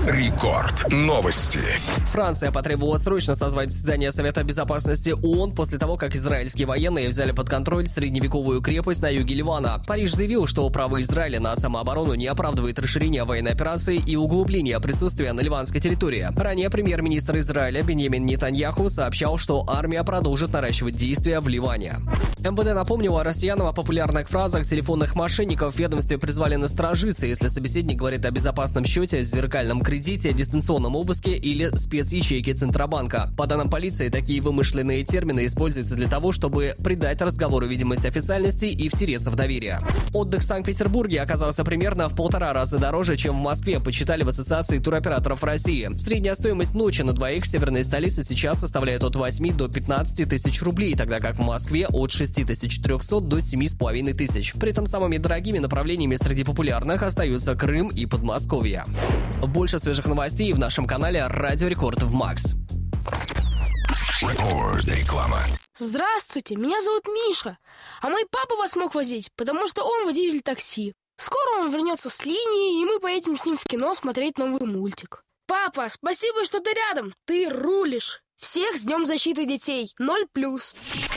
Рекорд. Новости. Франция потребовала срочно созвать заседание Совета Безопасности ООН после того, как израильские военные взяли под контроль средневековую крепость на юге Ливана. Париж заявил, что право Израиля на самооборону не оправдывает расширение военной операции и углубление присутствия на ливанской территории. Ранее премьер-министр Израиля Биньямин Нетаньяху сообщал, что армия продолжит наращивать действия в Ливане. МВД напомнила россиянам о популярных фразах телефонных мошенников. В ведомстве призвали насторожиться, если собеседник говорит о безопасном счете, зеркальном кредите, дистанционном обыске или спецячейке Центробанка. По данным полиции, такие вымышленные термины используются для того, чтобы придать разговору видимость официальности и втереться в доверие. Отдых в Санкт-Петербурге оказался примерно в 1,5 раза дороже, чем в Москве, почитали в Ассоциации туроператоров России. Средняя стоимость ночи на двоих в северной столице сейчас составляет от 8 до 15 тысяч рублей, тогда как в Москве от 6300 до 7500. При этом самыми дорогими направлениями среди популярных остаются Крым и Подмосковье. Больше свежих новостей в нашем канале Радио Рекорд в Макс. Реклама. Здравствуйте, меня зовут Миша, а мой папа вас мог возить, потому что он водитель такси. Скоро он вернется с линии, и мы поедем с ним в кино смотреть новый мультик. Папа, спасибо, что ты рядом, ты рулишь. Всех с Днем защиты детей, 0+.